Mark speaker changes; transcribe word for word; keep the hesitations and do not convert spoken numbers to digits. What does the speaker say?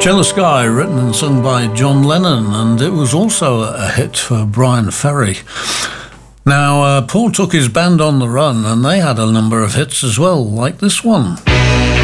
Speaker 1: Jealous Guy, written and sung by John Lennon, and it was also a hit for Brian Ferry. Now, uh, Paul took his band on the run, and they had a number of hits as well, like this one.